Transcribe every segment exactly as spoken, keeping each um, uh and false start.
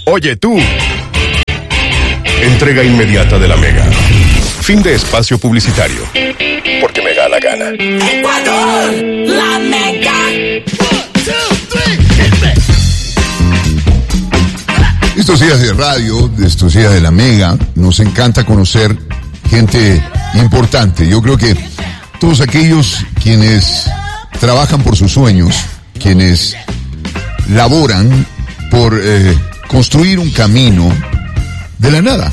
Oye tú. Entrega inmediata de la Mega. Fin de espacio publicitario. Porque me da la gana. Ecuador, la Mega. Estos días de radio, de estos días de la Mega, nos encanta conocer gente importante. Yo creo que todos aquellos quienes trabajan por sus sueños, quienes laboran por eh, construir un camino de la nada,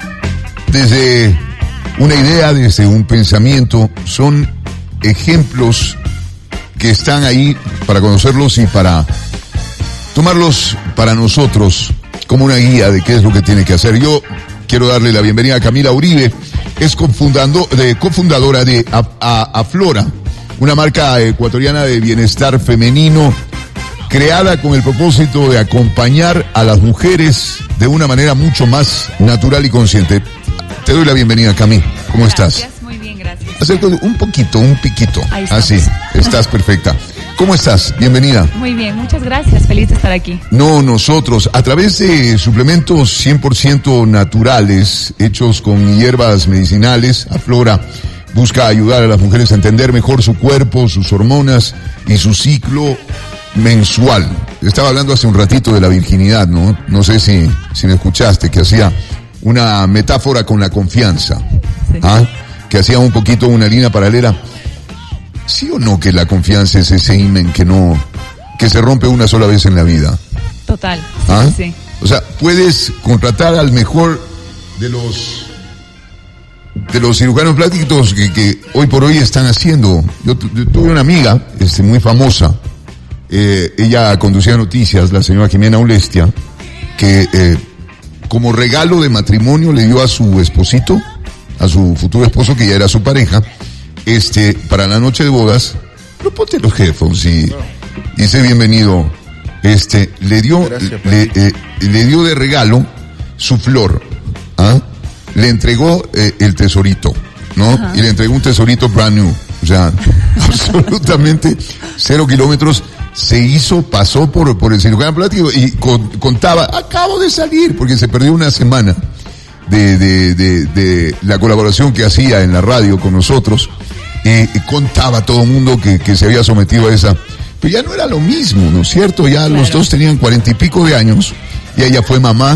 desde una idea, desde un pensamiento, son ejemplos que están ahí para conocerlos y para tomarlos para nosotros como una guía de qué es lo que tiene que hacer. Yo quiero darle la bienvenida a Camila Uribe, es cofundando, de, cofundadora de a, a, Aflora, una marca ecuatoriana de bienestar femenino creada con el propósito de acompañar a las mujeres de una manera mucho más natural y consciente. Te doy la bienvenida, Cami. ¿Cómo gracias, estás? Muy bien, gracias. Acerca un poquito, un piquito. Ahí estamos. Así, estás perfecta. ¿Cómo estás? Bienvenida. Muy bien, muchas gracias. Feliz de estar aquí. No, nosotros, a través de suplementos cien por ciento naturales, hechos con hierbas medicinales, Aflora busca ayudar a las mujeres a entender mejor su cuerpo, sus hormonas y su ciclo mensual. Estaba hablando hace un ratito de la virginidad, ¿no? No sé si, si me escuchaste, que hacía una metáfora con la confianza. Sí. ¿Ah? Que hacía un poquito una línea paralela. ¿Sí o no que la confianza es ese himen que no, que se rompe una sola vez en la vida? Total. Sí, ¿Ah? sí. O sea, puedes contratar al mejor de los de los cirujanos plásticos que, que hoy por hoy están haciendo. Yo, yo tuve una amiga, este, muy famosa, eh, ella conducía noticias, la señora Jimena Ulestia, que eh, como regalo de matrimonio le dio a su esposito, a su futuro esposo, que ya era su pareja, este, para la noche de bodas, pero ponte los headphones y dice bienvenido, este, le dio, Gracias, le, eh, le dio de regalo su flor, ¿ah? Le entregó eh, el tesorito, ¿no? Ajá. Y le entregó un tesorito brand new, o sea, absolutamente cero kilómetros, se hizo, pasó por, por el cirujano plástico y con, contaba, acabo de salir, porque se perdió una semana de, de, de, de la colaboración que hacía en la radio con nosotros. Eh, contaba a todo el mundo que, que se había sometido a esa, pero ya no era lo mismo, ¿no es cierto? Ya claro. Los dos tenían cuarenta y pico de años y ella fue mamá,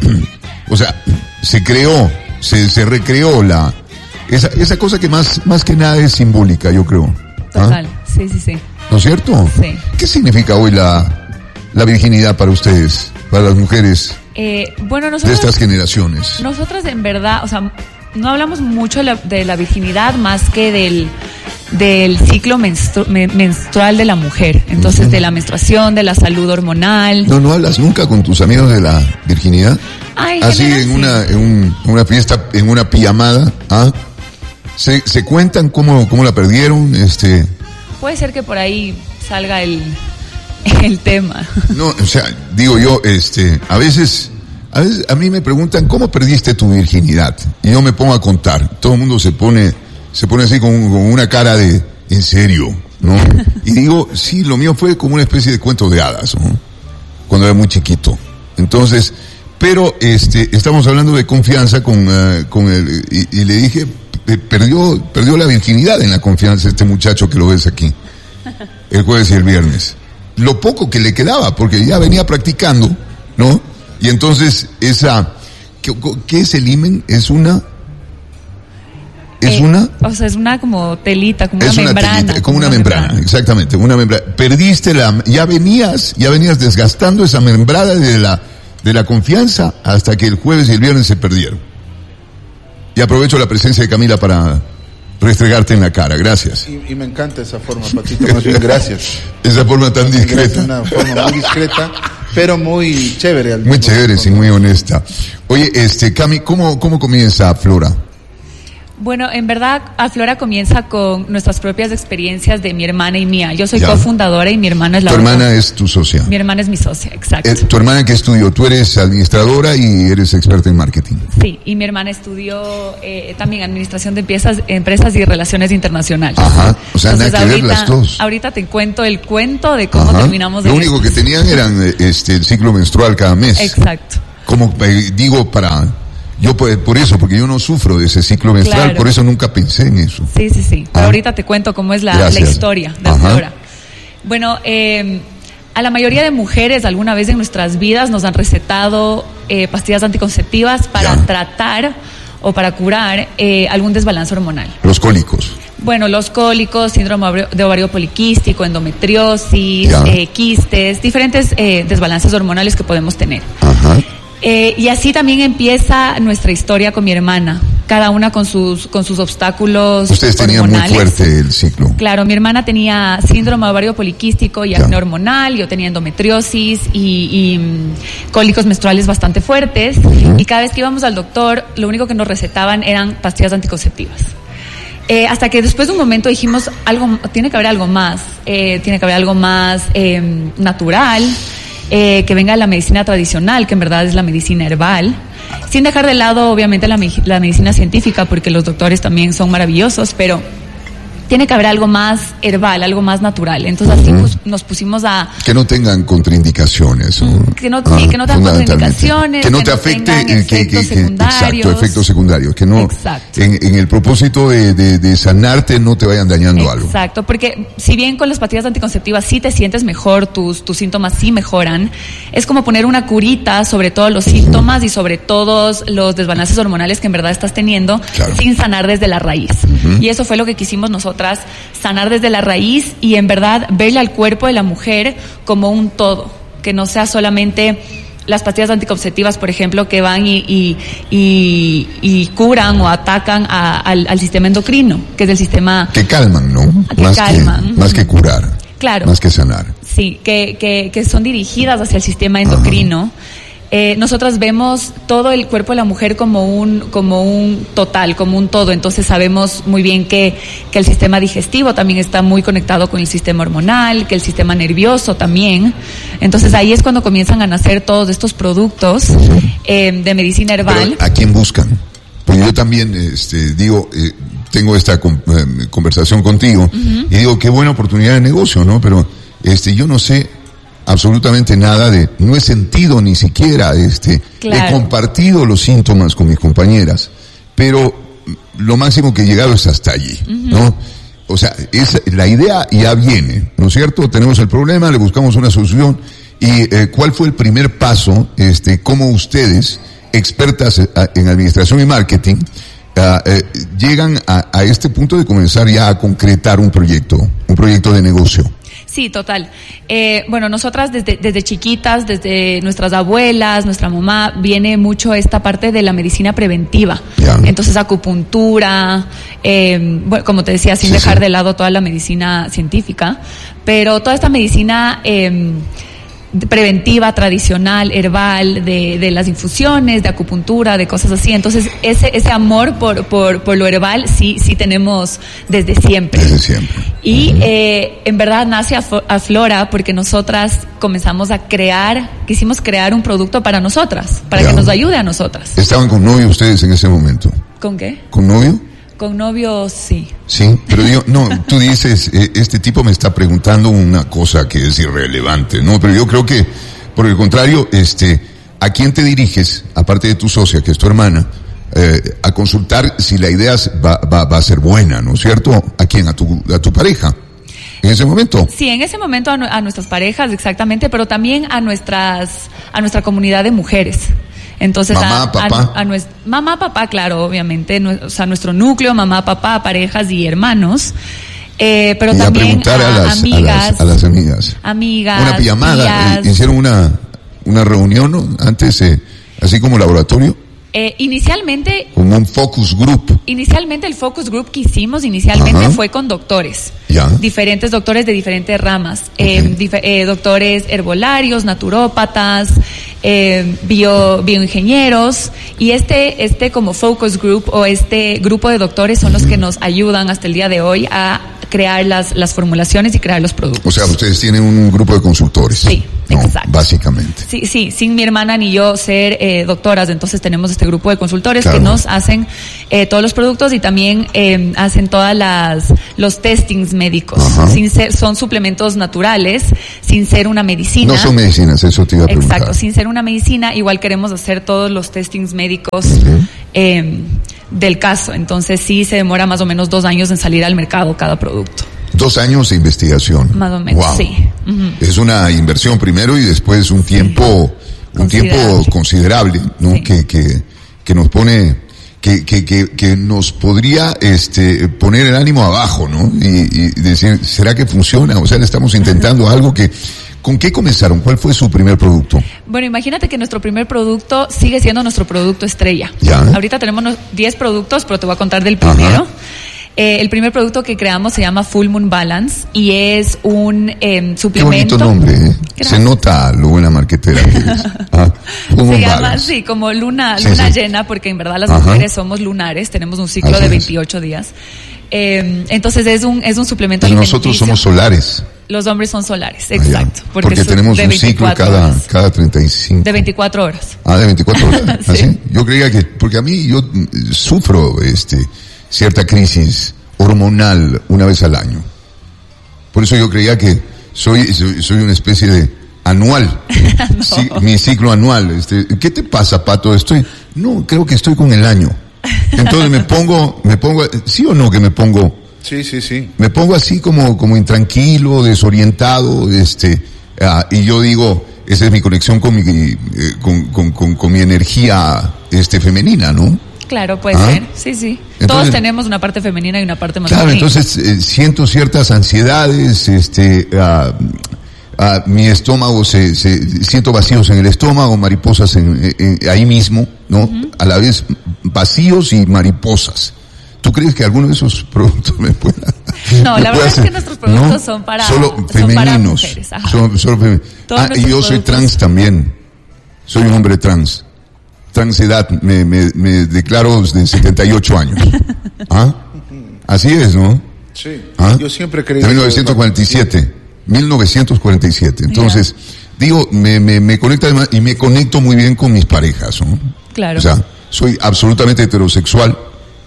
o sea, se creó, se, se recreó la, esa, esa cosa que más, más que nada es simbólica, yo creo. Total, ¿Ah? sí, sí, sí. ¿No es cierto? Sí. ¿Qué significa hoy la, la virginidad para ustedes, para las mujeres eh, bueno, nosotros, de estas generaciones? Nosotras en verdad, o sea, no hablamos mucho de la, de la virginidad más que del, del ciclo menstru, menstrual de la mujer. Entonces, uh-huh. de la menstruación, de la salud hormonal. No, no hablas nunca con tus amigos de la virginidad. Ay, así en sí. una, en un, una fiesta, en una pijamada, ¿ah? Se, se cuentan cómo, cómo la perdieron, este. Puede ser que por ahí salga el, el tema. No, o sea, digo yo, este, a veces. A veces a mí me preguntan, ¿cómo perdiste tu virginidad? Y yo me pongo a contar. Todo el mundo se pone, se pone así con, con una cara de, ¿en serio? ¿No? Y digo, sí, lo mío fue como una especie de cuento de hadas, ¿no? Cuando era muy chiquito. Entonces, pero este, estamos hablando de confianza con, uh, con el, y, y le dije, eh, perdió, perdió la virginidad en la confianza este muchacho que lo ves aquí. El jueves y el viernes. Lo poco que le quedaba, porque ya venía practicando, ¿no? Y entonces, esa, ¿qué, qué es el himen? ¿Es una? ¿Es eh, una? O sea, es una como telita, como es una, una membrana. Telita, como, como una, una membrana, membrana, exactamente, una membrana. Perdiste la, ya venías, ya venías desgastando esa membrana de la, de la confianza hasta que el jueves y el viernes se perdieron. Y aprovecho la presencia de Camila para restregarte en la cara, gracias. Y, y me encanta esa forma, Patito, más bien gracias. Esa forma tan discreta. Es una forma muy discreta, pero muy chévere. Al muy chévere, sí, muy honesta. Oye, este, Cami, ¿cómo, cómo comienza Aflora? Bueno, en verdad, Aflora comienza con nuestras propias experiencias de mi hermana y mía. Yo soy ya. cofundadora y mi hermana es la Tu otra. hermana es tu socia. Mi hermana es mi socia, exacto. Eh, ¿Tu hermana qué estudió? Tú eres administradora y eres experta en marketing. Sí, y mi hermana estudió eh, también administración de empresas, empresas y relaciones internacionales. Ajá, o sea, Entonces, nada que ahorita, ver las dos. Ahorita te cuento el cuento de cómo Ajá. terminamos de Lo único que tenían eran este, el ciclo menstrual cada mes. Exacto. Como eh, digo, para... Yo por, por eso, porque yo no sufro de ese ciclo menstrual, Claro. por eso nunca pensé en eso. Sí, sí, sí. Pero Ah. ahorita te cuento cómo es la, la Gracias. historia de Ajá. Flora. Bueno, eh, a la mayoría de mujeres alguna vez en nuestras vidas nos han recetado eh, pastillas anticonceptivas para Ya. tratar o para curar eh, algún desbalance hormonal. Los cólicos. Bueno, los cólicos, síndrome ovario- de ovario poliquístico, endometriosis, Ya. eh, quistes, diferentes eh, desbalances hormonales que podemos tener. Ajá. Eh, y así también empieza nuestra historia con mi hermana, cada una con sus con sus obstáculos Ustedes tenían muy hormonales. fuerte el ciclo. Claro, mi hermana tenía síndrome ovario poliquístico y Ya. acné hormonal, yo tenía endometriosis y, y mm, cólicos menstruales bastante fuertes, y cada vez que íbamos al doctor, lo único que nos recetaban eran pastillas anticonceptivas. Eh, hasta que después de un momento dijimos, algo, tiene que haber algo más, eh, tiene que haber algo más eh, natural, eh, que venga de la medicina tradicional, que en verdad es la medicina herbal, sin dejar de lado obviamente la, me- la medicina científica, porque los doctores también son maravillosos, pero tiene que haber algo más herbal, algo más natural. Entonces así pues, nos pusimos a... Que no tengan contraindicaciones. ¿no? Que no- Ah, sí, que no tengan fundamentalmente. contraindicaciones, Que no que te no afecte. tengan eh, que- que- efectos que- secundarios. Exacto, efectos secundarios. Que no, Exacto. en, en el propósito de, de, de sanarte, no te vayan dañando algo. Exacto, porque si bien con las pastillas anticonceptivas sí te sientes mejor, tus, tus síntomas sí mejoran, es como poner una curita sobre todos los síntomas y sobre todos los desbalances hormonales que en verdad estás teniendo, Claro. sin sanar desde la raíz. Y eso fue lo que quisimos nosotras, sanar desde la raíz y en verdad verle al cuerpo de la mujer como un todo, que no sea solamente las pastillas anticonceptivas, por ejemplo, que van y, y, y, y curan o atacan a- al, al sistema endocrino, que es el sistema... Que calman, ¿no? Que más, calman. Que, más que curar. Claro. Más que sanar. Sí, que, que, que son dirigidas hacia el sistema endocrino. Eh, nosotras vemos todo el cuerpo de la mujer como un, como un total, como un todo. Entonces sabemos muy bien que, que el sistema digestivo también está muy conectado con el sistema hormonal, que el sistema nervioso también. Entonces ahí es cuando comienzan a nacer todos estos productos eh, de medicina herbal. Pero, ¿a quién buscan? Porque yo también, este, digo, eh, tengo esta con- eh, conversación contigo y digo, qué buena oportunidad de negocio, ¿no? Pero, este, yo no sé absolutamente nada de, no he sentido ni siquiera, este, Claro. he compartido los síntomas con mis compañeras, pero lo máximo que he llegado es hasta allí, ¿no? O sea, es, la idea ya viene, ¿no es cierto? Tenemos el problema, le buscamos una solución. ¿Y eh, cuál fue el primer paso, este, cómo ustedes, expertas eh, en administración y marketing, ah, eh, llegan a, a este punto de comenzar ya a concretar un proyecto, un proyecto de negocio? Sí, total. Eh, bueno, nosotras desde, desde chiquitas, desde nuestras abuelas, nuestra mamá, viene mucho esta parte de la medicina preventiva. Ya. Entonces, acupuntura, eh, bueno, como te decía, sin Sí, dejar sí. de lado toda la medicina científica, pero toda esta medicina eh, preventiva, tradicional, herbal, de, de las infusiones, de acupuntura, de cosas así. Entonces, ese, ese amor por, por, por lo herbal sí, sí tenemos desde siempre. Desde siempre. Y eh, en verdad nace a, Fo- a Flora porque nosotras comenzamos a crear, quisimos crear un producto para nosotras, para Ya. que nos ayude a nosotras. ¿Estaban con novio ustedes en ese momento? ¿Con qué? ¿Con novio? Con novio, sí. Sí, pero digo, no, tú dices, eh, este tipo me está preguntando una cosa que es irrelevante, ¿no? Pero yo creo que, por el contrario, este, ¿a quién te diriges, aparte de tu socia, que es tu hermana, eh, a consultar si la idea es- va, va, va a ser buena, ¿no es cierto? ¿A quién? ¿A tu, a tu pareja? En ese momento. Sí, en ese momento a, nu- a nuestras parejas, exactamente, pero también a nuestras, a nuestra comunidad de mujeres. Entonces, Mamá, a, papá. a, a nues- mamá, papá, claro, obviamente, nue- o sea, nuestro núcleo, mamá, papá, parejas y hermanos, eh, pero Y a también preguntar a, las, amigas, a, las, a las amigas. amigas, Una pijamada, eh, tías. hicieron una, una reunión, ¿no? Antes, eh, así como laboratorio, Eh, inicialmente, como un focus group. inicialmente el focus group que hicimos inicialmente Ajá. fue con doctores, Ya. diferentes doctores de diferentes ramas, eh, Ok. dife- eh, doctores herbolarios, naturópatas, eh, bio, bioingenieros, y este, este como focus group o este grupo de doctores son los que nos ayudan hasta el día de hoy a crear las, las formulaciones y crear los productos. O sea, ustedes tienen un grupo de consultores. Sí, ¿no? exacto. Básicamente. Sí, sí, sin mi hermana ni yo ser eh, doctoras, entonces tenemos este grupo de consultores Claro. que nos hacen eh, todos los productos y también eh, hacen todas las los testings médicos. Ajá. Sin ser, son suplementos naturales, sin ser una medicina. No son medicinas, eso te iba a preguntar. Exacto, sin ser una medicina, igual queremos hacer todos los testings médicos Uh-huh. eh, del caso. Entonces sí se demora más o menos dos años en salir al mercado cada producto. Dos años de investigación. Más o menos, Wow. sí. Ujú. Es una inversión primero y después un tiempo, un tiempo Considerable. considerable, ¿no? Sí. Que, que, que nos pone, que, que, que, que nos podría, este, poner el ánimo abajo, ¿no? Y, y decir, ¿será que funciona? O sea, le estamos intentando algo que, ¿con qué comenzaron? ¿Cuál fue su primer producto? Bueno, imagínate que nuestro primer producto sigue siendo nuestro producto estrella. Ya. Ahorita tenemos unos diez productos, pero te voy a contar del primero. Ajá. Eh, el primer producto que creamos se llama Full Moon Balance y es un eh, Qué suplemento. bonito nombre, ¿eh? Gracias. Se nota lo buena marquetera que es. Ah, Full Moon Se llama Balance. así, como luna, Sí, luna sí. llena, porque en verdad las Ajá. mujeres somos lunares, tenemos un ciclo Así de es. veintiocho días. Eh, entonces es un, es un suplemento Pero alimenticio. nosotros somos solares. Los hombres son solares, Ah, ya. exacto. Porque, son tenemos de un ciclo veinticuatro cada, horas. cada treinta y cinco. De veinticuatro horas. Ah, de veinticuatro horas. Sí. ¿Así? Yo creía que, porque a mí yo mm, sufro, este, cierta crisis hormonal una vez al año. Por eso yo creía que soy, soy, soy una especie de anual. No. Sí, mi ciclo anual. Este, ¿qué te pasa, Pato? Estoy, no, creo que estoy con el año. Entonces me pongo, me pongo, ¿sí o no que me pongo? Sí, sí, sí. Me pongo así como, como intranquilo, desorientado, este, ah, y yo digo, esa es mi conexión con mi, eh, con, con, con, con mi energía, este, femenina, ¿no? Claro, puede ¿Ah? ser. Sí, sí. Entonces- Todos tenemos una parte femenina y una parte masculina. Claro, entonces eh, siento ciertas ansiedades, este, ah, ah, mi estómago se, se, siento vacíos en el estómago, mariposas en, en- ahí mismo, ¿no? A la vez vacíos y mariposas. ¿Tú crees que alguno de esos productos me pueda? No, me la pueda verdad es hacer? que nuestros productos son para- solo son para femeninos. mujeres, ajá. Son- solo femen- Todos Ah, y nuestros yo soy productos- trans también. Soy un hombre trans. Transedad, me, me, me declaro de setenta y ocho años. ¿Ah? Así es, ¿no? Sí. ¿Ah? Yo siempre creí. De mil novecientos cuarenta y siete. mil novecientos cuarenta y siete. Entonces, digo, me, me, me conecta además, y me conecto muy bien con mis parejas, ¿no? Claro. O sea, soy absolutamente heterosexual,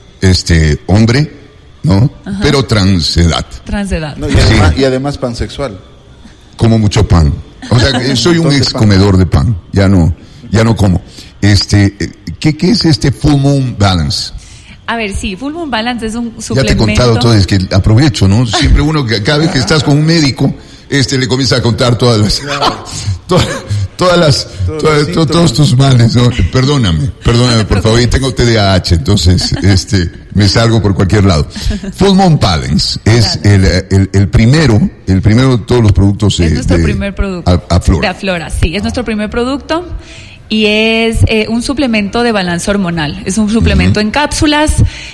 este, hombre, ¿no? Pero transedad. Transedad. No, y, además, y además pansexual. Como mucho pan. O sea, que soy un Montón de ex pan. comedor de pan. Ya no, ya no como. Este, eh, ¿qué, qué es este Full Moon Balance? A ver, sí, Full Moon Balance es un Ya suplemento. te he contado todo, es que aprovecho, ¿no? Siempre uno que cada vez que estás con un médico, este le comienza a contar todas las, todas, todas las, Todos todas- los to- síntomas. todos tus males, ¿no? Perdóname, perdóname, por favor, y tengo T D A H, entonces, este, me salgo por cualquier lado. Full Moon Balance es el, el, el primero, el primero de todos los productos de, Es nuestro de- primer producto. A, Aflora. De Aflora, sí. Es nuestro primer producto y es eh, un suplemento de balance hormonal. Es un suplemento en cápsulas.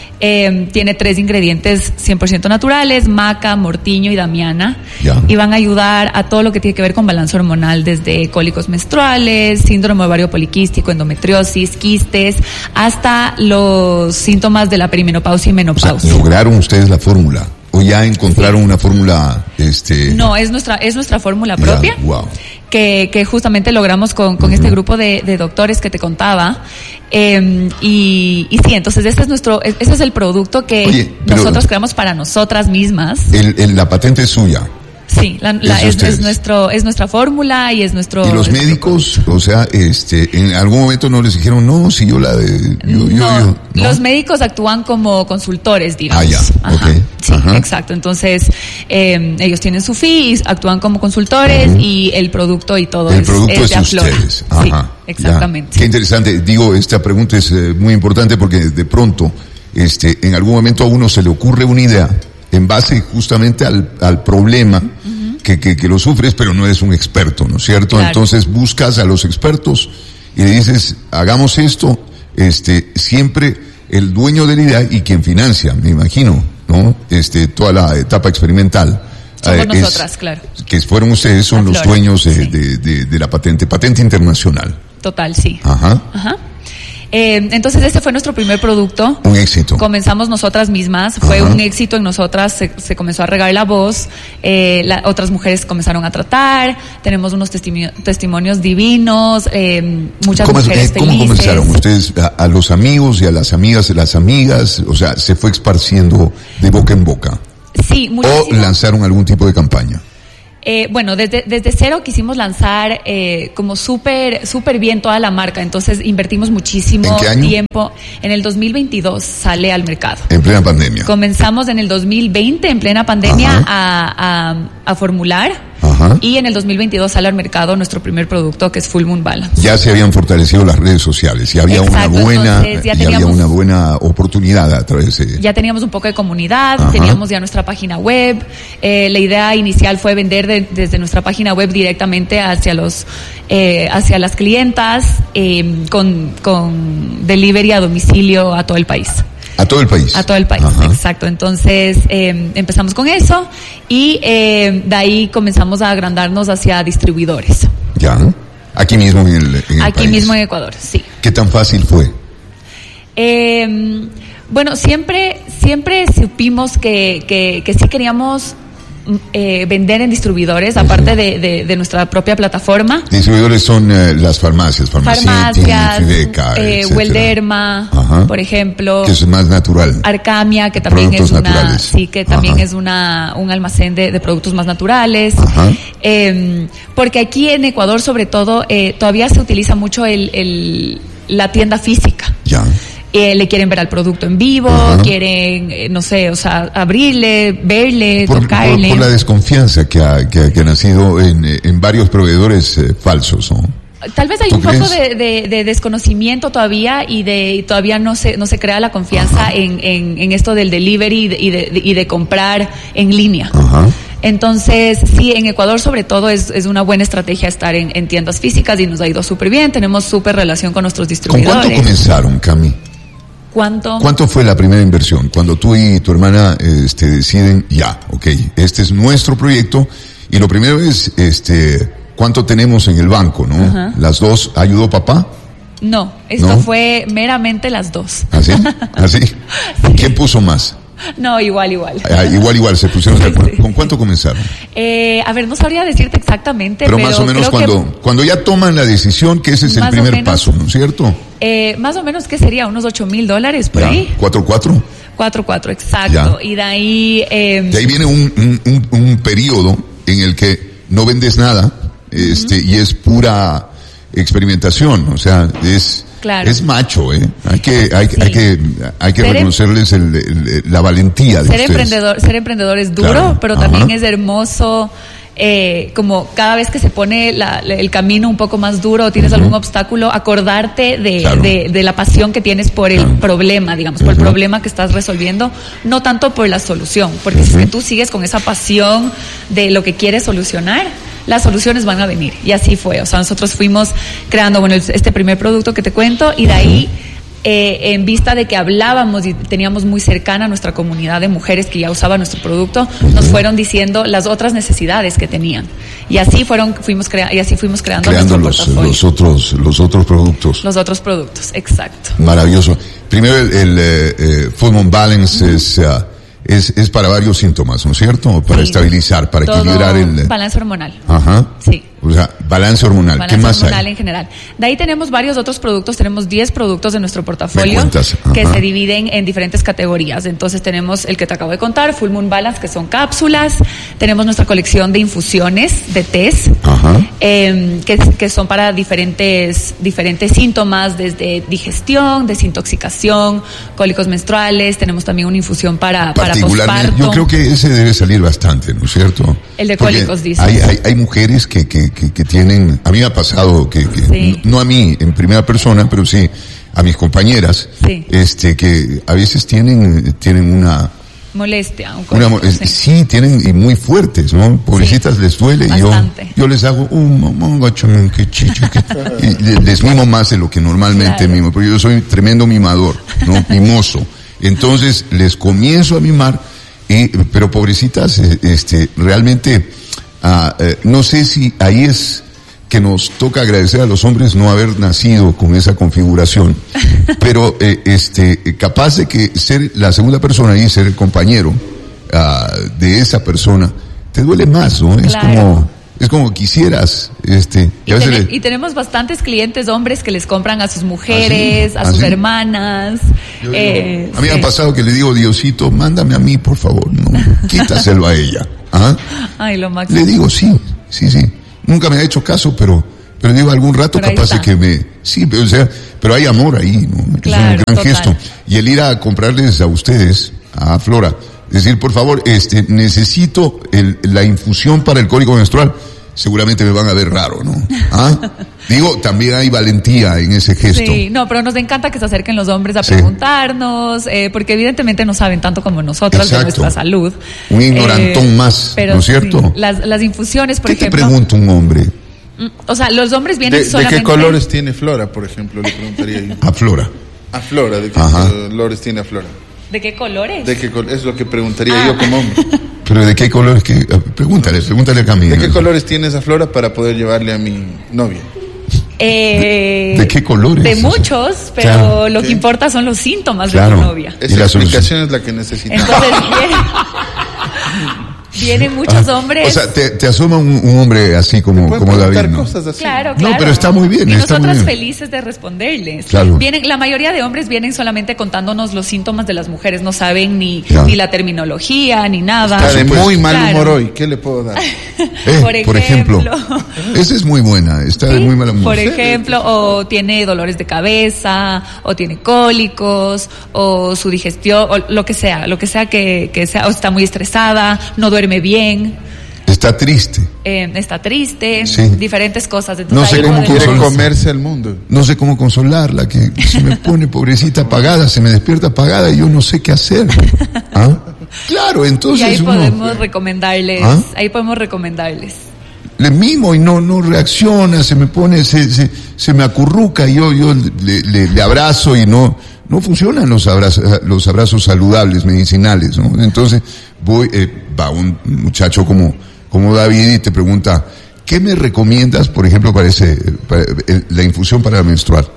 Eh, tiene tres ingredientes cien por ciento naturales: maca, mortiño y damiana. Ya. Y van a ayudar a todo lo que tiene que ver con balance hormonal, desde cólicos menstruales, síndrome ovario poliquístico, endometriosis, quistes, hasta los síntomas de la perimenopausia y O sea, menopausia. lograron ustedes la fórmula, o ya encontraron una fórmula, este. No, es nuestra, es nuestra fórmula ya, propia. wow. Que, que justamente logramos con, con este grupo de, de doctores que te contaba. Eh, y, y sí, entonces este es nuestro, ese es el producto que Oye, pero- nosotros creamos para nosotras mismas. El, el- la patente es suya. Sí, la, la- Es de es, ustedes. es nuestro, es nuestra fórmula y es nuestro. Y los es nuestro médicos, o sea, este, en algún momento no les dijeron, no, si yo la de, yo, yo, no, yo, ¿no? los médicos actúan como consultores, digamos. Ah, ya, Ajá, ok, sí, ajá. exacto. Entonces, eh, ellos tienen su fee, y actúan como consultores y el producto y todo El es, producto es de de Aflora. ustedes. Sí, Ajá. exactamente. Ya. Qué interesante. Digo, esta pregunta es eh, muy importante porque de pronto, este, en algún momento a uno se le ocurre una idea en base justamente al, al problema que, que, que lo sufres, pero no eres un experto, ¿no es cierto? Claro. Entonces buscas a los expertos y le dices, hagamos esto, este, siempre el dueño de la idea y quien financia, me imagino, ¿no? Este, toda la etapa experimental. Somos eh, es- nosotras, claro. Que fueron ustedes, son los Aflora, dueños de, sí. de, de, de la patente, patente internacional. Total, sí. Ajá. Ajá. Eh, entonces ese fue nuestro primer producto. Un éxito. Comenzamos nosotras mismas, fue Ajá. un éxito en nosotras, se, se comenzó a regar la voz, eh, la, otras mujeres comenzaron a tratar, tenemos unos testimo- testimonios divinos, eh, muchas ¿Cómo, mujeres eh, ¿Cómo felices. comenzaron ustedes a, a los amigos y a las amigas de las amigas? O sea, ¿se fue esparciendo de boca en boca? Sí, muchísimo. ¿O lanzaron algún tipo de campaña? Eh, bueno, desde, desde cero quisimos lanzar eh, como súper súper bien toda la marca, entonces invertimos muchísimo ¿En qué año? tiempo. En el dos mil veintidós sale al mercado. En plena pandemia. Comenzamos en el dos mil veinte, en plena pandemia, a, a, a formular. Ajá. Y en el dos mil veintidós sale al mercado nuestro primer producto, que es Full Moon Balance. Ya se habían fortalecido las redes sociales, ya había Exacto, una buena, entonces ya ya había teníamos- una buena oportunidad a través de... Ya teníamos un poco de comunidad, Ajá. teníamos ya nuestra página web. Eh, la idea inicial fue vender de- desde nuestra página web directamente hacia los, eh, hacia las clientas, eh, con, con delivery a domicilio a todo el país. A todo el país. A todo el país, Ajá. exacto. Entonces eh, empezamos con eso y eh, de ahí comenzamos a agrandarnos hacia distribuidores. Ya. Aquí mismo en el, en el Aquí país. mismo en Ecuador, sí. ¿Qué tan fácil fue? Eh, bueno, siempre, siempre supimos que, que, que sí queríamos eh, vender en distribuidores, aparte de, de, de nuestra propia plataforma. Distribuidores son eh, las farmacias, Farmacéuticas, Farmacias, Fideca, eh, etcétera. Welderma, Ajá. por ejemplo. Que es más natural. Arcamia, que también Productos es una, naturales. sí, que también Ajá. es una, un almacén de, de productos más naturales. Ajá. Eh, porque aquí en Ecuador, sobre todo, eh, todavía se utiliza mucho el, el, la tienda física. Ya. Eh, le quieren ver al producto en vivo, Ajá. quieren, eh, no sé, o sea, abrirle, verle, Por, por, tocarle. por la desconfianza que ha, que, que ha nacido en, en varios proveedores eh, falsos, ¿no? Tal vez hay ¿Tú un poco crees? de, de, de desconocimiento todavía y de y todavía no se no se crea la confianza en, en, en esto del delivery y de, y de, y de comprar en línea. Ajá. Entonces, sí, en Ecuador sobre todo es, es una buena estrategia estar en, en tiendas físicas y nos ha ido súper bien, tenemos súper relación con nuestros ¿Con distribuidores. cuánto comenzaron, Cami? ¿Cuánto? ¿Cuánto fue la primera inversión? Cuando tú y tu hermana este, deciden, ya, ok, este es nuestro proyecto, y lo primero es, este, ¿cuánto tenemos en el banco, no? Ajá. Las dos, ¿ayudó papá? No, esto ¿No? fue meramente las dos. ¿Así? ¿Así? ¿Quién puso más? No, igual, igual. Ah, igual, igual, se pusieron de acuerdo. Sí. ¿Con cuánto comenzaron? Eh, a ver, no sabría decirte exactamente, Pero, pero, más o menos creo cuando, que, cuando ya toman la decisión, que ese es el Más o primer menos. paso, ¿no es cierto? eh, más o menos, ¿qué sería? ¿Unos ocho mil dólares por Ya. ahí? ¿Cuatro, cuatro? Cuatro, cuatro, exacto. Ya. Y de ahí... Eh, De ahí viene un, un, un, un periodo en el que no vendes nada, este, y es pura experimentación, o sea, es, Claro. es macho, eh. Hay que, hay, Sí. hay que, hay que Ser em- reconocerles el, el- la valentía de ser ustedes. emprendedor, ser emprendedor es duro, Claro, pero ajá. también es hermoso. Eh, como cada vez que se pone la- la- el camino un poco más duro o tienes Ujú. algún obstáculo, acordarte de, Claro. de, de la pasión que tienes por el Claro. problema, digamos, por el Ujú. problema que estás resolviendo, no tanto por la solución, porque si es que tú sigues con esa pasión de lo que quieres solucionar, las soluciones van a venir. Y así fue. O sea, nosotros fuimos creando, bueno, el- este primer producto que te cuento y de ahí, eh, en vista de que hablábamos y teníamos muy cercana a nuestra comunidad de mujeres que ya usaban nuestro producto, nos fueron diciendo las otras necesidades que tenían. Y así fueron, fuimos crea- y así fuimos creando, Creando nuestro los, portafolio. los otros, los otros productos. Los otros productos, exacto. Maravilloso. Primero, el, el eh, eh, Full Moon Balance es, ah, es, es para varios síntomas, ¿no es cierto? Para Sí. estabilizar, para Todo equilibrar el... balance hormonal. Ajá. Sí. O sea, balance hormonal. Balance ¿Qué más hormonal hay? en general. De ahí tenemos varios otros productos, tenemos diez productos de nuestro portafolio Me cuentas, ajá. que se dividen en diferentes categorías. Entonces tenemos el que te acabo de contar, Full Moon Balance, que son cápsulas, tenemos nuestra colección de infusiones, de tés, Ajá. eh, que, que son para diferentes, diferentes síntomas, desde digestión, desintoxicación, cólicos menstruales, tenemos también una infusión para, para Particularmente, posparto. yo creo que ese debe salir bastante, ¿no es cierto? El de Porque cólicos, dices. Hay, hay, hay mujeres que, que, que, que tienen, a mí me ha pasado que, que Sí. no a mí en primera persona, pero sí a mis compañeras, Sí. este, que a veces tienen, tienen una, Molestia. Un una, cólico, es- sí. sí, tienen, y muy fuertes, ¿no? Pobrecitas les duele, y yo, Bastante. yo les hago un mamón, gacho, que chicho, que, y le- les mimo más de lo que normalmente Claro. mimo, porque yo soy tremendo mimador, ¿no? Mimoso. Entonces, les comienzo a mimar, y, pero pobrecitas, eh, este, realmente, ah, eh, no sé si ahí es que nos toca agradecer a los hombres no haber nacido con esa configuración, pero eh, este capaz de que ser la segunda persona ahí, ser el compañero uh, de esa persona, te duele más, ¿no? Es Claro. como es como quisieras, este, Y, a veces ten- le- y tenemos bastantes clientes hombres que les compran a sus mujeres, ¿Ah, sí? a sus ¿Ah, sí? hermanas. Yo digo, eh, a mí me sí. ha pasado que le digo, Diosito, mándame a mí, por favor, no, quítaselo a ella. ¿Ah? Ay, lo máximo. Le digo, sí, sí, sí. Nunca me ha hecho caso, pero, pero digo, algún rato Pero ahí capaz de está. que me, sí, pero, o sea, pero hay amor ahí, ¿no? Claro, es un gran total. gesto. Y el ir a comprarles a ustedes, a Flora, decir, por favor, este, necesito el, la infusión para el cólico menstrual. Seguramente me van a ver raro, ¿no? ¿Ah? Digo, también hay valentía en ese gesto. Sí, no, pero nos encanta que se acerquen los hombres a Sí. preguntarnos, eh, porque evidentemente no saben tanto como nosotras de Exacto. nuestra salud. Un ignorantón más, pero ¿no es cierto? sí, las, las infusiones, por ¿Qué te ejemplo. pregunta un hombre? mm, O sea, los hombres vienen ¿De, de solamente. qué colores tiene Flora, por ejemplo? Le preguntaría yo. A Flora. A Flora, ¿de qué Ajá. colores tiene a Flora? ¿De qué colores? ¿De qué col- es lo que preguntaría Ah. yo como hombre. Pero ¿de qué colores? Que, pregúntale, pregúntale a Camila. ¿De qué colores tiene esa Flora para poder llevarle a mi novia? Eh, ¿De qué colores? De muchos, pero Claro. lo ¿Qué? que importa son los síntomas Claro. de tu novia. Y Esa la explicación es la que necesitamos. Entonces vienen, vienen muchos hombres. O sea, te, te asoma un, un hombre así como, Pueden como preguntar David, ¿no? cosas así. Claro, No, claro. pero está muy bien, Y está muy nosotras bien. felices de responderles. Claro. Vienen, la mayoría de hombres vienen solamente contándonos los síntomas de las mujeres, no saben ni, Claro. ni la terminología, ni nada. Está de supuesto. muy mal Claro. humor hoy. ¿Qué le puedo dar? Eh, Por por ejemplo. ejemplo. Esa es muy buena, está de Sí, muy mala humor. Por ejemplo, o tiene dolores de cabeza, o tiene cólicos, o su digestión, o lo que sea, lo que sea que, que sea, o está muy estresada, no duerme bien, Está triste. eh, está triste, Sí. diferentes cosas. Entonces, No sé ahí cómo podemos- Quiere Consolarse. comerse el mundo. No sé cómo consolarla, que se me pone pobrecita apagada, se me despierta apagada y yo no sé qué hacer. ¿Ah? Claro, Y entonces ahí uno podemos recomendarles, ¿Ah? ahí podemos recomendarles. le mimo y no no reacciona, se me pone, se, se, se me acurruca y yo, yo le, le, le abrazo y no no funcionan los abrazos, los abrazos saludables, medicinales, ¿no? Entonces voy, eh, va un muchacho como, como David y te pregunta, ¿qué me recomiendas, por ejemplo, para ese, para el- la infusión para la menstrual?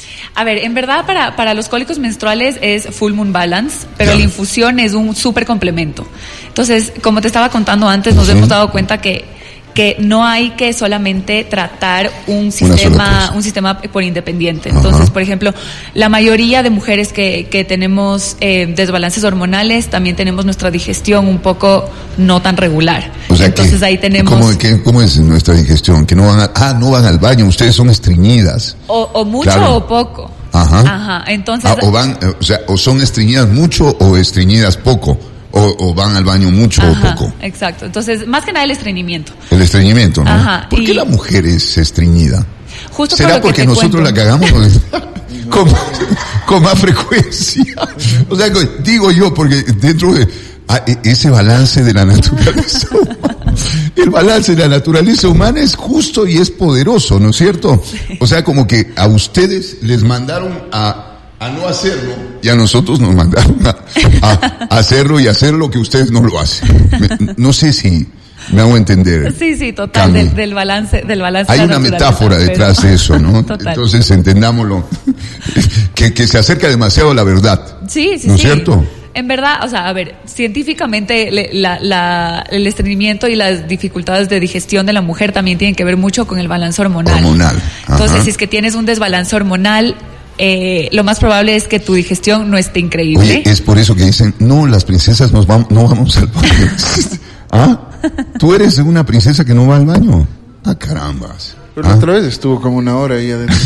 A ver, en verdad para, para los cólicos menstruales es Full Moon Balance, pero Claro. la infusión es un súper complemento. Entonces, como te estaba contando antes, nos Ujú. hemos dado cuenta que que no hay que solamente tratar un sola sistema, cosa. un sistema por independiente. Ajá. Entonces, por ejemplo, la mayoría de mujeres que, que tenemos eh, desbalances hormonales, también tenemos nuestra digestión un poco no tan regular. O sea, Entonces que, ahí tenemos ¿cómo, que- ¿cómo es nuestra digestión? Que no van a, ah, no van al baño, ustedes son estreñidas. o, o mucho Claro. o poco. Ajá. Ajá. Entonces, Ah, o van, eh, o sea, o son estreñidas mucho o estreñidas poco, o, o van al baño mucho ajá, o poco. exacto. Entonces, más que nada el estreñimiento. El estreñimiento, ¿no? Ajá, ¿Por qué y- la mujer es estreñida? Justo por ¿Será lo que porque te nosotros cuento. la cagamos con, con más frecuencia? O sea, que digo yo, porque dentro de ah, e- ese balance de la naturaleza humana, el balance de la naturaleza humana es justo y es poderoso, ¿no es cierto? O sea, como que a ustedes les mandaron a, a no hacerlo y a nosotros nos mandaron a, a- a hacerlo y hacer lo que ustedes no lo hacen. Me- no sé si me hago entender. Sí, sí, total, Cami. del, del balance, del balance. Hay de la una naturaleza, metáfora pero- detrás de eso, ¿no? Total. Entonces entendámoslo. Que, que se acerca demasiado a la verdad. Sí, sí, ¿No es sí. cierto? En verdad, o sea, a ver, científicamente le- la, la, el estreñimiento y las dificultades de digestión de la mujer también tienen que ver mucho con el balance hormonal. Hormonal, ajá. Entonces, si es que tienes un desbalance hormonal, eh, lo más probable es que tu digestión no esté increíble. Oye, es por eso que dicen, no, las princesas nos vamos, no vamos al baño. ¿Ah? ¿Tú eres una princesa que no va al baño? Ah, carambas. Pero la ¿Ah? otra vez estuvo como una hora ahí adentro.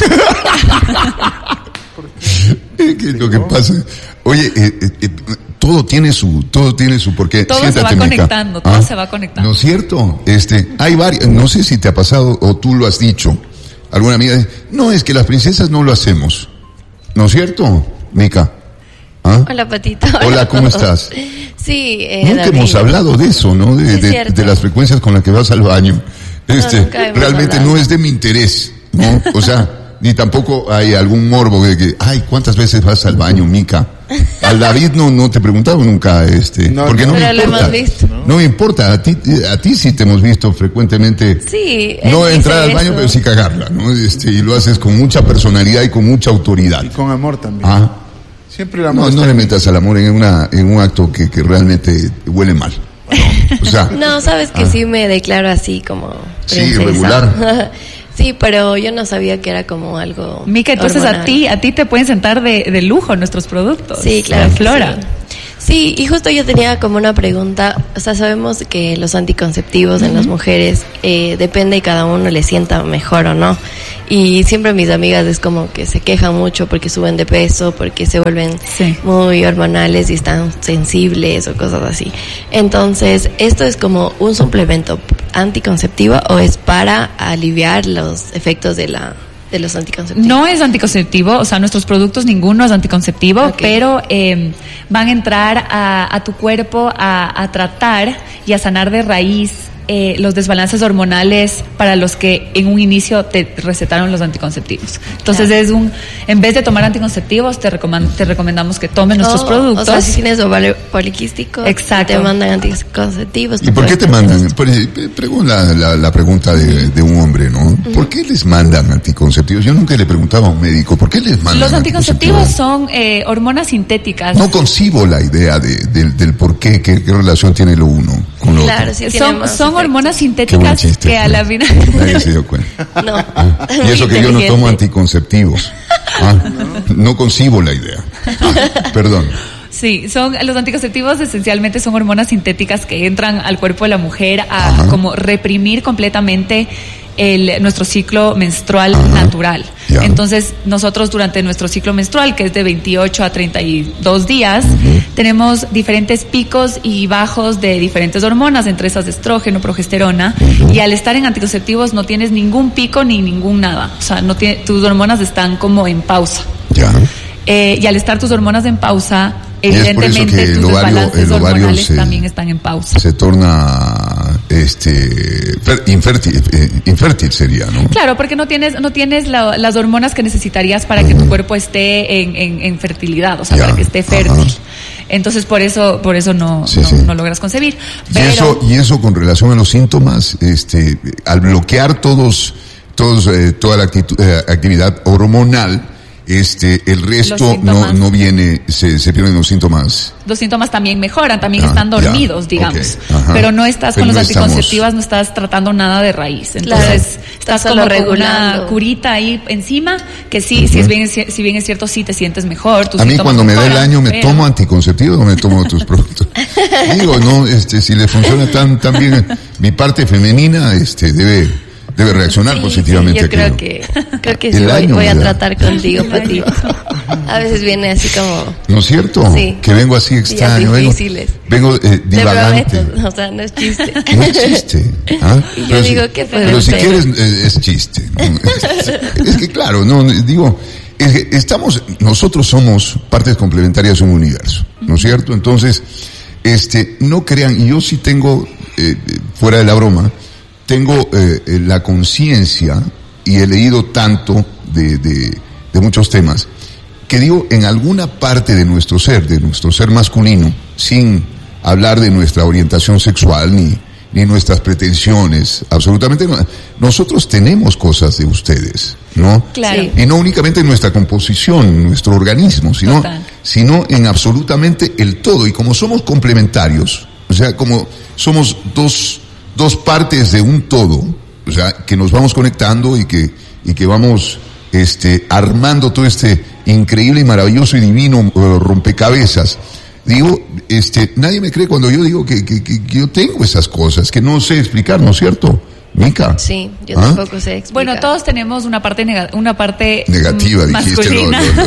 Eh, ¿Qué es lo que pasa? Oye, eh, eh, eh, todo tiene su, todo tiene su porqué. Todo se Siéntate, va Mica. conectando, todo se va conectando. ¿No es cierto? Este, hay varios, no sé si te ha pasado o tú lo has dicho. Alguna amiga dice, no, es que las princesas no lo hacemos. ¿No es cierto, Mica? ¿Ah? Hola, Patito. Hola, ¿cómo estás? Sí, eh, Nunca David. hemos hablado de eso, ¿no? De, Es de, cierto. de las frecuencias con las que vas al baño. Este, nunca hemos realmente hablado. no es de mi interés, ¿no? O sea, ni tampoco hay algún morbo de que, ay, ¿cuántas veces vas al baño, Mica? Al David no, no te preguntaba nunca, este, No, porque no, no, me pero lo importa. hemos visto. No me importa, a ti, a ti sí te hemos visto frecuentemente. Sí. No él entrar dice al baño, eso. pero sí cagarla, ¿no? Este, y lo haces con mucha personalidad y con mucha autoridad. Y con amor también. Ah, Siempre el no, amor no está le ahí. metas al amor en una, en un acto que, que realmente huele mal. No, o sea, No, sabes que Ah. sí me declaro así como Sí, princesa. regular. Sí, pero yo no sabía que era como algo Mica, entonces a hormonal. ti, a ti te pueden sentar de, de lujo nuestros productos. Sí, claro. que Flora. Sí. Sí, y justo yo tenía como una pregunta. O sea, sabemos que los anticonceptivos en las mujeres eh, depende y cada uno le sienta mejor o no. Y siempre mis amigas es como que se quejan mucho porque suben de peso, porque se vuelven Sí. muy hormonales y están sensibles o cosas así. Entonces, ¿esto es como un suplemento anticonceptivo o es para aliviar los efectos de la de los anticonceptivos? No es anticonceptivo, o sea, nuestros productos ninguno es anticonceptivo, Ok. pero eh, van a entrar a, a tu cuerpo a, a tratar y a sanar de raíz eh, los desbalances hormonales para los que en un inicio te recetaron los anticonceptivos. Entonces Claro. es un, en vez de tomar anticonceptivos, te, recoman- te recomendamos que tomes nuestros Oh, productos. O sea, si tienes ovario poliquístico, Exacto. te mandan anticonceptivos. ¿y tú por qué puedes te tomar mandan? esto. Pre- pre- Pregunta la, la, la pregunta de, de un hombre, ¿no? ¿Por qué les mandan anticonceptivos? Yo nunca le preguntaba a un médico, ¿por qué les mandan Los anticonceptivos son eh, hormonas sintéticas. No concibo la idea de, del- del por qué, qué, qué relación tiene lo uno con lo Claro, otro. sí tiene son más son efectos. hormonas Qué buen sintéticas chiste. que a la Flor. final... Nadie se dio cuenta. No. Ah, y eso que yo no tomo Inteligente. anticonceptivos. Ah, no concibo la idea. Ah, perdón. Sí, son los anticonceptivos esencialmente son hormonas sintéticas que entran al cuerpo de la mujer a Ajá. como reprimir completamente el, nuestro ciclo menstrual Ajá. natural. Ya. Entonces, nosotros durante nuestro ciclo menstrual, que es de veintiocho a treinta y dos días, tenemos diferentes picos y bajos de diferentes hormonas, entre esas estrógeno, progesterona, y al estar en anticonceptivos no tienes ningún pico ni ningún nada. O sea, no tiene, tus hormonas están como en pausa. Ya. Eh, y al estar tus hormonas en pausa, Y es por eso evidentemente que el tus ovario- desbalances el ovario hormonales se- también están en pausa. Se torna este fer- infértil, eh, infértil sería, ¿no? Claro, porque no tienes no tienes la- las hormonas que necesitarías para que tu cuerpo esté en, en, en fertilidad, o sea, Ya, para que esté fértil. ajá. Entonces, por eso por eso no, Sí, no, sí. no logras concebir. Y Pero, eso, y eso con relación a los síntomas, este, al bloquear todos, todos, eh, toda la actitud- eh, actividad hormonal, este, el resto Los no, síntomas. no viene, se, se pierden los síntomas. los síntomas también mejoran, también Ah, están ya, dormidos, digamos. ok, ajá. Pero no estás Pero con no los estamos- anticonceptivos, no estás tratando nada de raíz. Entonces, Claro, estás estás como solo con regulando. una curita ahí encima, que sí, si, es bien, si bien es cierto, sí te sientes mejor. tus A mí síntomas cuando me da el mejoran, año me pero- tomo anticonceptivos o me tomo otros productos. Digo, no, este, si le funciona tan, tan bien, mi parte femenina, este, debe, debe reaccionar Sí, positivamente. sí, yo a creo aquello. que creo que El sí voy, año voy a me da. tratar contigo, Patito. A veces viene así como ¿No es cierto? Sí. Que vengo así extraño, vengo, difíciles. vengo eh, te divagante. prometo, o sea, no es chiste. No es chiste. ¿ah? Y yo Pero digo si- que puede Pero si ser. quieres, eh, es chiste. Es que claro, no, digo, es que estamos, nosotros somos partes complementarias de un universo, ¿no es cierto? Entonces, este, no crean, y yo sí tengo, eh, fuera de la broma, tengo eh, eh, la conciencia, y he leído tanto de, de, de muchos temas, que digo, en alguna parte de nuestro ser, de nuestro ser masculino, sin hablar de nuestra orientación sexual ni, ni nuestras pretensiones, absolutamente no. Nosotros tenemos cosas de ustedes, ¿no? Claro. Sí. Y no únicamente en nuestra composición, nuestro organismo, sino, Total. sino en absolutamente el todo. Y como somos complementarios, o sea, como somos dos, dos partes de un todo, o sea, que nos vamos conectando y que, y que vamos, este, armando todo este increíble y maravilloso y divino eh, rompecabezas. Digo, este, nadie me cree cuando yo digo que, que, que, que yo tengo esas cosas, que no sé explicar, ¿no es cierto, Mica? Sí, yo ¿Ah? tampoco sé explicar. Bueno, todos tenemos una parte nega- una parte Negativa, mm, dijiste. No, masculina. no, no.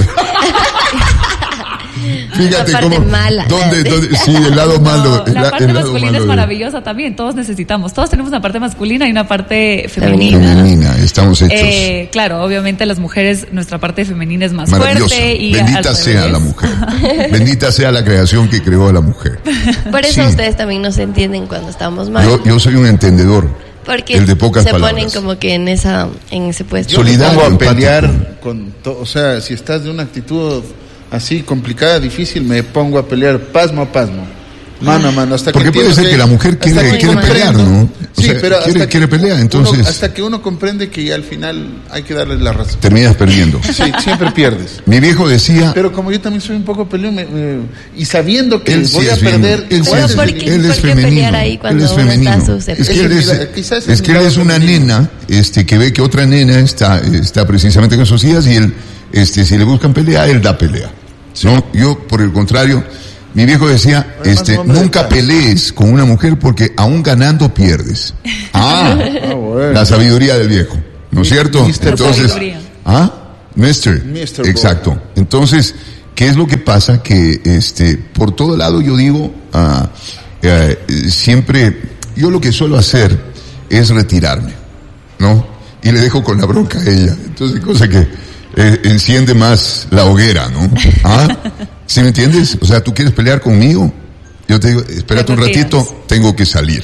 Fíjate La parte cómo. mala. ¿Dónde, dónde? Sí, el lado malo. No, el, la la- parte el lado masculina malo es de- maravillosa también, todos necesitamos, todos tenemos una parte masculina y una parte femenina. Femenina, estamos hechos. Eh, claro, obviamente las mujeres, nuestra parte femenina es más Maravilloso. fuerte y Bendita al sea revés. la mujer. Bendita sea la creación que creó a la mujer. Por eso Sí. ustedes también nos entienden cuando estamos mal. Yo, yo soy un entendedor. porque el de pocas se palabras. ponen como que en esa en ese puesto. Yo me Solidario, pongo a empático. pelear con todo, o sea, si estás de una actitud así complicada, difícil, me pongo a pelear pasmo a pasmo. Mano a mano, hasta Porque que puede ser que, que la mujer quiere, que quiere pelear, ¿no? O sí, sea, pero quiere, hasta quiere que pelear, entonces uno, hasta que uno comprende que ya al final hay que darle la razón. terminas perdiendo. Sí, siempre pierdes. Mi viejo decía, Pero como yo también soy un poco peleón, me, me, y sabiendo que él sí voy a es bien- perder, él sí Pero es- ¿por igual, qué- él es por qué femenino, pelear ahí cuando él es uno está femenino. susceptible? Es que él es, Mira, quizás es es que él mi es lado una femenino. nena, este, que ve que otra nena está, está precisamente con sus hijas y él, este, si le buscan pelea, él da pelea. No, yo por el contrario, mi viejo decía, Además, este, un hombre de nunca paz. pelees con una mujer porque aún ganando pierdes. Ah, Ah, bueno. la sabiduría del viejo, ¿no es cierto? mister Entonces, Sabiduría. ah, mister mister Exacto. Entonces, ¿qué es lo que pasa? Que, este, por todo lado yo digo, ah, eh, siempre, yo lo que suelo hacer es retirarme, ¿no? Y le dejo con la bronca a ella. Entonces, cosa que eh, enciende más la hoguera, ¿no? ¿Ah? ¿Sí me entiendes? O sea, ¿tú quieres pelear conmigo? Yo te digo, espérate un Te retiras. ratito, tengo que salir.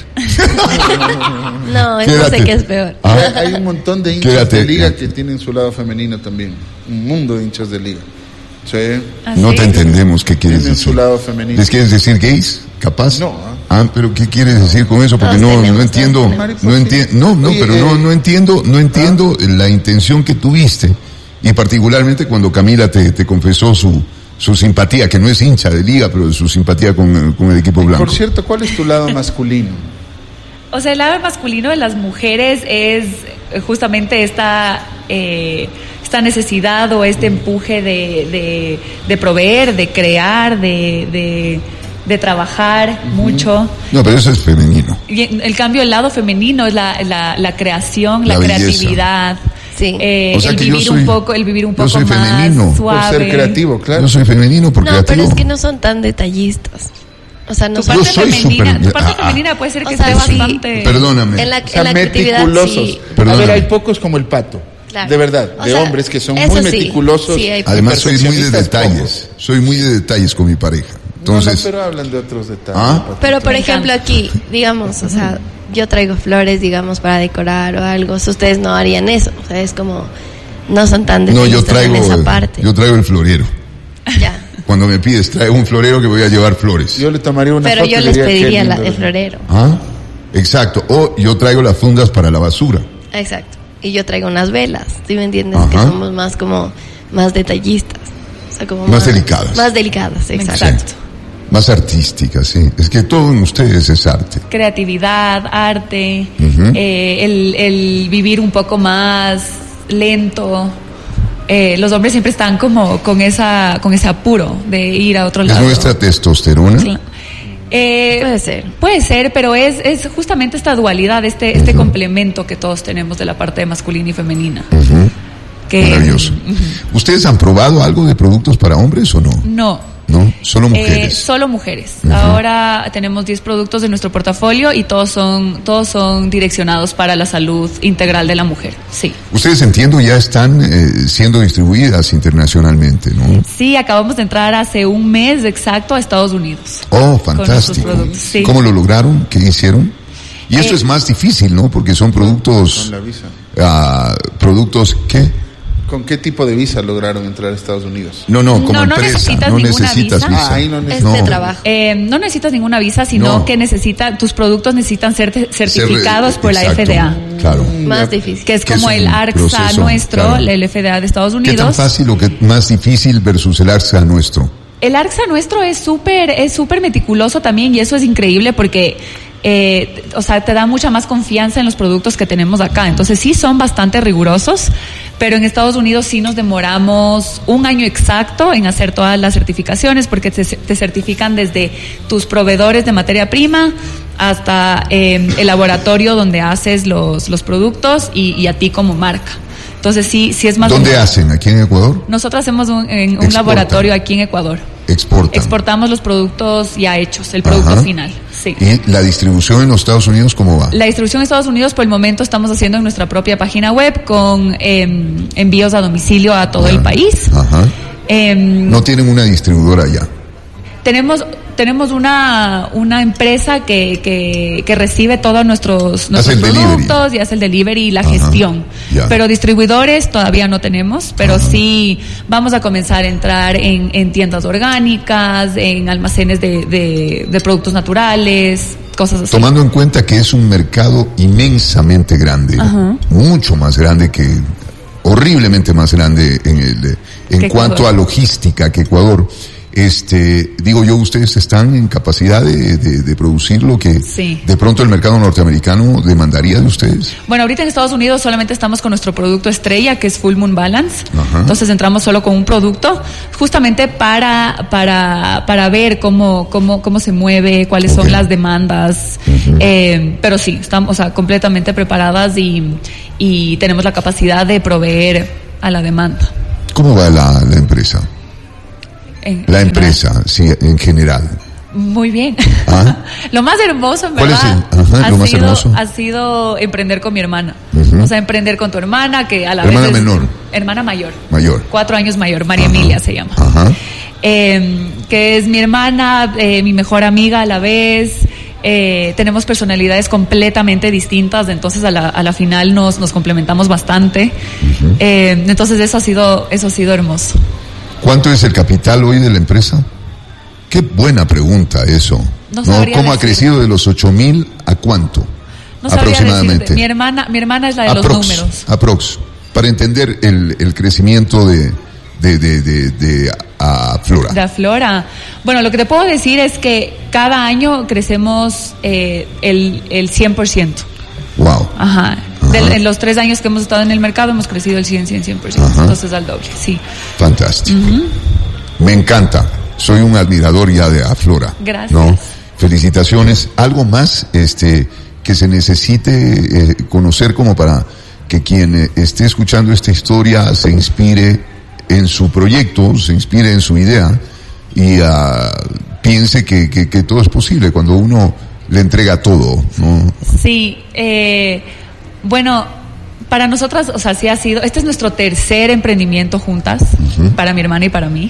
No, eso Quédate. sé que es peor. Ah, Hay, hay un montón de hinchas Quédate. de liga que tienen su lado femenino también. Un mundo de hinchas de liga. Sí. ¿Ah, no sí? te entendemos qué quieres Tienen decir. su lado femenino. ¿Les quieres decir gays? ¿Capaz? No, ¿ah? Ah, pero ¿qué quieres decir con eso? Porque Todos no, tenemos, no entiendo, todos no tenemos. entiendo, no, no, Oye, pero eh, no, no entiendo, no entiendo la intención que tuviste y particularmente cuando Camila te, te confesó su, su simpatía, que no es hincha de liga, pero su simpatía con, con el equipo blanco. Por cierto, ¿cuál es tu lado masculino? O sea, el lado masculino de las mujeres es justamente esta, eh, esta necesidad o este empuje de, de, de proveer, de crear, de, de, de trabajar mucho. No, pero eso es femenino. Y en el cambio, el lado femenino es la, la, la creación, La la, belleza. creatividad, Sí. eh, O sea el que yo vivir soy- un poco, el vivir un yo poco soy más femenino. Por suave. Por ser creativo, claro. Yo soy femenino por No, creativo. pero es que no son tan detallistas. O sea, no Tu son... parte soy femenina, súper- tu parte ah, ah. femenina puede ser que O sea, esté sí. bastante. Perdóname. En la, O sea, en la creatividad meticulosos. sí. A Perdóname. ver, hay pocos como el pato. Claro. De verdad, O de sea, hombres que son eso muy sí, meticulosos. sí, hay- Además soy muy de perfeccionistas detalles. Soy muy de detalles con mi pareja. Entonces, No, no, pero hablan de otros detalles. ¿Ah? pato. Pero por Me ejemplo encanta. aquí, digamos, o sea, yo traigo flores, digamos, para decorar o algo. Si ustedes no harían eso, o sea, es como no son tan no, yo detallistas traigo, en esa parte. yo traigo el florero. Ya. Cuando me pides, traigo un florero que voy a llevar flores. Yo le tomaría una Pero foto yo y les diría, qué pediría lindo la, el es. florero. ¿Ah? Exacto. O yo traigo las fundas para la basura. Exacto. Y yo traigo unas velas, ¿sí me entiendes? Ajá. Que somos más como más detallistas. O sea, como Más delicadas. Más delicadas, exacto. Exacto. Más artística, sí. Es que todo en ustedes es arte. Creatividad, arte, Ujú. eh, el, el vivir un poco más lento. Eh, los hombres siempre están como con esa con ese apuro de ir a otro ¿Es lado. nuestra testosterona? Cla- Eh, Puede ser. Puede ser, pero es, es justamente esta dualidad, este, este complemento que todos tenemos de la parte masculina y femenina. Ujú. Que, Maravilloso. Ujú. ¿Ustedes han probado algo de productos para hombres o no? No. ¿No? Solo Eh, mujeres. solo mujeres. Ujú. Ahora tenemos diez productos de nuestro portafolio y todos son todos son direccionados para la salud integral de la mujer. Sí. Ustedes, entiendo, ya están eh, siendo distribuidas internacionalmente, ¿no? Sí, acabamos de entrar hace un mes exacto a Estados Unidos. Oh, Con nuestros fantástico. productos, sí. ¿Cómo lo lograron? ¿Qué hicieron? Y esto Eh, es más difícil, ¿no? Porque son productos, Con la visa. ah, productos, ¿qué? ¿Con qué tipo de visa lograron entrar a Estados Unidos? No, no, como No, no empresa, necesitas no ninguna necesitas visa. visa. Ah, ahí no Es necesitas. de No. trabajo. Eh, no necesitas ninguna visa, sino No. que necesita tus productos necesitan ser te- Ser- certificados por la exacto, F D A, Claro. Más difícil. que es Que como es el un ARCSA proceso, nuestro, claro. el F D A de Estados ¿Qué Unidos. tan fácil o qué más difícil versus el ARCSA nuestro? El ARCSA nuestro es súper es súper meticuloso también y eso es increíble porque eh, o sea, te da mucha más confianza en los productos que tenemos acá. Entonces sí son bastante rigurosos, pero en Estados Unidos sí nos demoramos un año exacto en hacer todas las certificaciones porque te, te certifican desde tus proveedores de materia prima hasta eh, el laboratorio donde haces los, los productos y, y a ti como marca. Entonces sí, sí es más... ¿Dónde demorado. hacen? ¿Aquí en Ecuador? Nosotros hacemos un, en un Exportan. laboratorio aquí en Ecuador. Exportan. Exportamos los productos ya hechos, el producto Ajá. final. Sí. ¿Y la distribución en los Estados Unidos cómo va? La distribución en Estados Unidos por el momento estamos haciendo en nuestra propia página web con eh, envíos a domicilio a todo el país. Ajá. Eh, No tienen una distribuidora allá. Tenemos, tenemos una, una empresa que, que, que recibe todos nuestros, nuestros productos delivery. Y hace el delivery y la Ajá, gestión. Ya. Pero distribuidores todavía no tenemos, pero Ajá. sí vamos a comenzar a entrar en, en tiendas orgánicas, en almacenes de, de, de productos naturales, cosas así. Tomando en cuenta que es un mercado inmensamente grande, Ajá. mucho más grande que, horriblemente más grande en el, en cuanto Ecuador. A logística que Ecuador. Este, digo yo, ustedes están en capacidad de, de, de producir lo que sí. de pronto el mercado norteamericano demandaría de ustedes. Bueno, ahorita en Estados Unidos solamente estamos con nuestro producto estrella, que es Full Moon Balance. Ajá. Entonces entramos solo con un producto, justamente para, para, para ver cómo, cómo, cómo se mueve, cuáles okay. son las demandas. Uh-huh. Eh, pero sí, estamos, o sea, completamente preparadas y, y tenemos la capacidad de proveer a la demanda. ¿Cómo va la, la empresa? En la empresa, general. Sí, en general. Muy bien. ¿Ah? Lo más hermoso, en ¿Cuál verdad, es el? Ajá, ha, lo más sido, hermoso? ha sido emprender con mi hermana. Uh-huh. O sea, emprender con tu hermana, que a la hermana vez es... menor. Hermana mayor. Mayor. Cuatro años mayor, María Ajá. Emilia se llama. Ajá. Eh, que es mi hermana, eh, mi mejor amiga a la vez. Eh, tenemos personalidades completamente distintas, entonces a la, a la final nos, nos complementamos bastante. Uh-huh. Eh, entonces eso ha sido, eso ha sido hermoso. ¿Cuánto es el capital hoy de la empresa? Qué buena pregunta eso. No, ¿no? ¿Cómo decir. Ha crecido de los ocho mil a cuánto? No aproximadamente. Mi hermana, mi hermana es la de aprox, los números. Aprox. Para entender el, el crecimiento de, de, de, de, de Aflora. De Aflora. Bueno, lo que te puedo decir es que cada año crecemos eh, el, el cien por ciento. Wow. Ajá. De, en los tres años que hemos estado en el mercado hemos crecido el cien, cien, cien por ciento. Ajá. Entonces al doble, sí. Fantástico. Uh-huh. Me encanta. Soy un admirador ya de Aflora. Gracias. ¿No? Felicitaciones. ¿Algo más este que se necesite eh, conocer como para que quien eh, esté escuchando esta historia se inspire en su proyecto, se inspire en su idea y uh, piense que, que, que todo es posible cuando uno le entrega todo, ¿no? Sí, eh... Bueno, para nosotras, o sea, sí ha sido, este es nuestro tercer emprendimiento juntas, uh-huh. para mi hermana y para mí.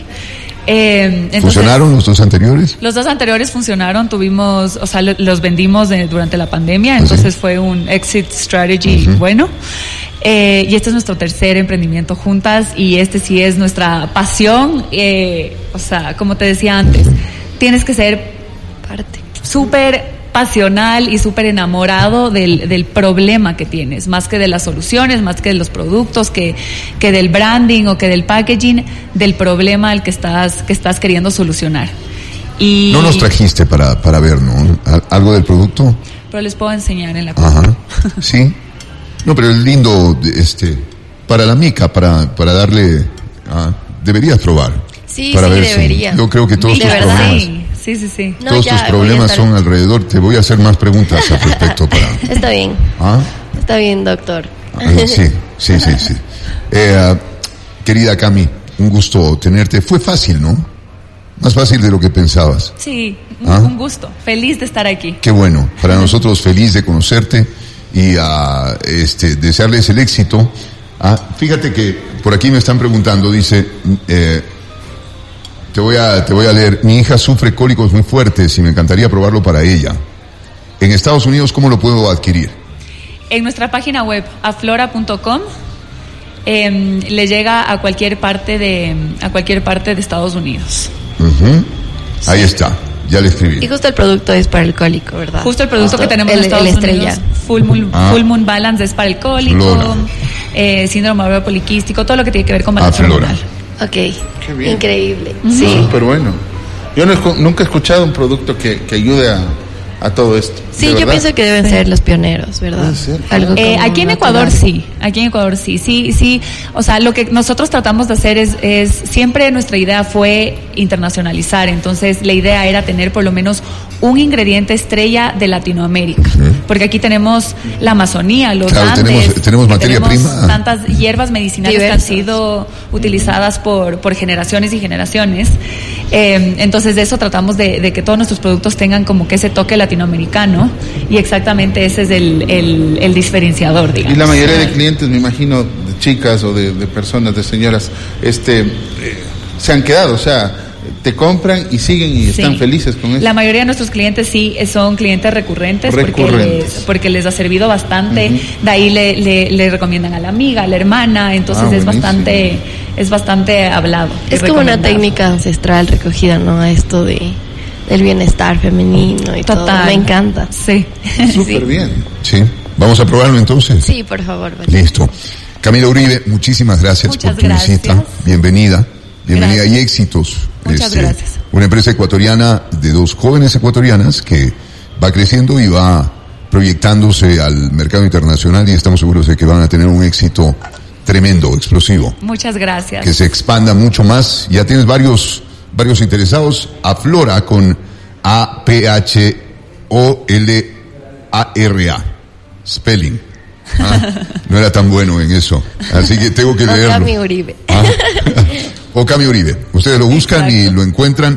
Eh, entonces, ¿Funcionaron los dos anteriores? Los dos anteriores funcionaron, tuvimos, o sea, lo, los vendimos de, durante la pandemia, entonces ¿sí? fue un exit strategy uh-huh. bueno. Eh, y este es nuestro tercer emprendimiento juntas y este sí es nuestra pasión. Eh, o sea, como te decía antes, tienes que ser parte súper pasional y súper enamorado del, del problema que tienes, más que de las soluciones, más que de los productos, que, que del branding o que del packaging, del problema al que estás, que estás queriendo solucionar. Y no nos trajiste para, para ver, ¿no? ¿Algo del producto? Pero les puedo enseñar en la cosa. Ajá, sí. No, pero es lindo, este, para la mica, para, para darle, ah, deberías probar. Sí, para sí, ver debería. Si, yo creo que todos de tus verdad, problemas... Sí. Sí, sí, sí. No, todos ya, tus problemas estar... son alrededor. Te voy a hacer más preguntas al respecto para... Está bien. ¿Ah? Está bien, doctor. Ah, sí, sí, sí, sí. Eh, uh, querida Cami, un gusto tenerte. Fue fácil, ¿no? Más fácil de lo que pensabas. Sí, ¿Ah? un gusto. Feliz de estar aquí. Qué bueno. Para nosotros feliz de conocerte y uh, este, desearles el éxito. Ah, fíjate que por aquí me están preguntando, dice... Eh, Te voy a, te voy a leer. Mi hija sufre cólicos muy fuertes y me encantaría probarlo para ella. En Estados Unidos, ¿cómo lo puedo adquirir? En nuestra página web, aflora punto com, eh, le llega a cualquier parte de, a cualquier parte de Estados Unidos. Uh-huh. Sí. Ahí está, ya le escribí. Y justo el producto es para el cólico, ¿verdad? Justo el producto justo que tenemos el, en Estados el estrella. Unidos. Full Moon, ah. Full Moon Balance es para el cólico, eh, síndrome ovario poliquístico, todo lo que tiene que ver con balance hormonal. Ok, increíble. Uh-huh. Sí, súper bueno. Yo no, nunca he escuchado un producto que, que ayude a, a todo esto. Sí, yo pienso que deben sí. ser los pioneros, ¿verdad? Algo eh, aquí en Ecuador sí, aquí en Ecuador sí, sí, sí. O sea, lo que nosotros tratamos de hacer es, es siempre nuestra idea fue internacionalizar. Entonces, la idea era tener por lo menos un ingrediente estrella de Latinoamérica, uh-huh. porque aquí tenemos la Amazonía, los claro, Andes, tenemos, tenemos materia tenemos prima, tantas hierbas medicinales diversas que han sido utilizadas por por generaciones y generaciones. Eh, entonces, de eso tratamos de, de que todos nuestros productos tengan como que ese toque latinoamericano. Y exactamente ese es el, el, el diferenciador, digamos. Y la mayoría de clientes, me imagino, de chicas o de, de personas, de señoras, este, eh, se han quedado, o sea, te compran y siguen y Sí. están felices con eso. La mayoría de nuestros clientes sí son clientes recurrentes, Recurrentes. Porque, les, porque les ha servido bastante. Ujú. De ahí le, le, le recomiendan a la amiga, a la hermana, entonces Ah, es buenísimo. bastante es bastante hablado. y Es como una recomendado. técnica ancestral recogida, ¿no? A esto de del bienestar femenino y todo. Total. Me encanta. Sí. Súper Sí. bien. Sí, vamos a probarlo entonces. Sí, por favor. Vale. Listo. Camila Uribe, muchísimas gracias Muchas por tu gracias. visita. Bienvenida. Bienvenida Gracias. y éxitos. Muchas gracias. Una empresa ecuatoriana de dos jóvenes ecuatorianas que va creciendo y va proyectándose al mercado internacional y estamos seguros de que van a tener un éxito tremendo, explosivo, Muchas gracias. que se expanda mucho más. Ya tienes varios, varios interesados. Aflora con A P H O L A R A. Spelling. Ah, no era tan bueno en eso. Así que tengo que leerlo. Okami Uribe. Ah. Okami Uribe. Ustedes lo buscan y Exacto. lo encuentran.